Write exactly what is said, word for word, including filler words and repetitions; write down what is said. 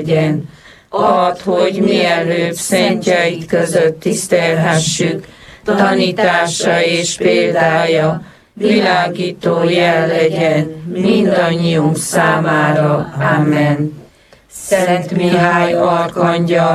legyen. Add, hogy mielőbb szentjeid között tisztelhessük, tanítása és példája világító jel legyen mindannyiunk számára. Amen. Szent Mihály arkangyal,